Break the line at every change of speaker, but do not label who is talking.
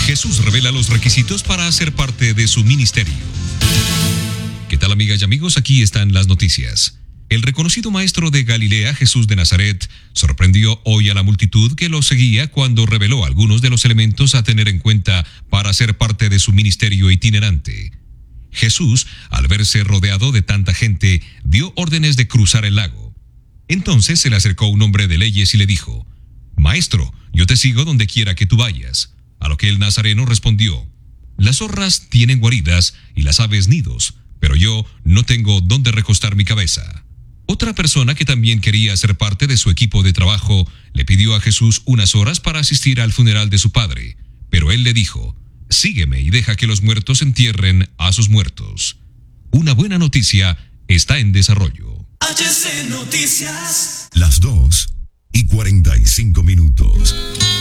Jesús revela los requisitos para ser parte de su ministerio. ¿Qué tal, amigas y amigos? Aquí están las noticias. El reconocido maestro de Galilea, Jesús de Nazaret, sorprendió hoy a la multitud que lo seguía cuando reveló algunos de los elementos a tener en cuenta para ser parte de su ministerio itinerante. Jesús, al verse rodeado de tanta gente, dio órdenes de cruzar el lago. Entonces se le acercó un hombre de leyes y le dijo: «Maestro, yo te sigo donde quiera que tú vayas». A lo que el nazareno respondió: «Las zorras tienen guaridas y las aves nidos, pero yo no tengo dónde recostar mi cabeza». Otra persona que también quería ser parte de su equipo de trabajo le pidió a Jesús unas horas para asistir al funeral de su padre, pero él le dijo: «Sígueme y deja que los muertos entierren a sus muertos». Una buena noticia está en desarrollo.
HC Noticias.
Las 2:45.